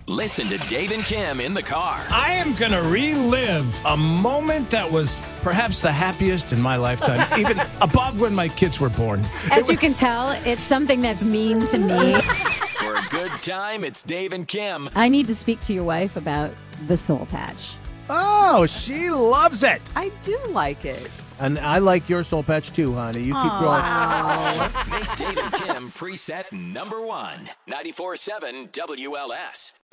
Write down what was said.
Listen to Dave and Kim in the car. I am going to relive a moment that was perhaps the happiest in my lifetime, even above when my kids were born. As you can tell, it's something that's mean to me. For a good time, it's Dave and Kim. I need to speak to your wife about the soul patch. Oh, she loves it. I do like it. And I like your soul patch too, honey. You keep growing. Make Dave and Kim preset number 1. 94.7 WLS.